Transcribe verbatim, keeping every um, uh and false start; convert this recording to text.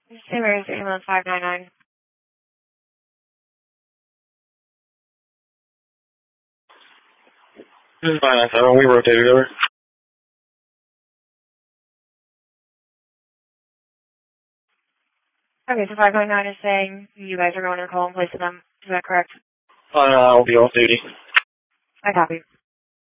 Same area as ambulance five nine nine. This is five nine seven. We rotated over. Okay, so five nine nine is saying you guys are going to call in place of them. Is that correct? Uh, I'll be off duty. I copy.